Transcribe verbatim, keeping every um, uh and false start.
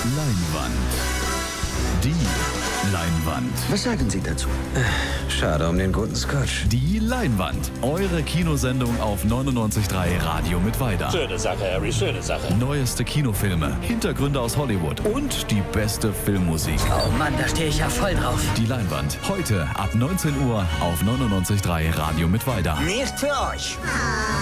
Leinwand. Die Leinwand. Was sagen Sie dazu? Schade um den guten Scotch. Die Leinwand. Eure Kinosendung auf neunundneunzig Komma drei Radio Mittweida. Schöne Sache, Harry, schöne Sache. Neueste Kinofilme, Hintergründe aus Hollywood und die beste Filmmusik. Oh Mann, da stehe ich ja voll drauf. Die Leinwand. Heute ab neunzehn Uhr auf neunundneunzig Komma drei Radio Mittweida. Nicht für euch.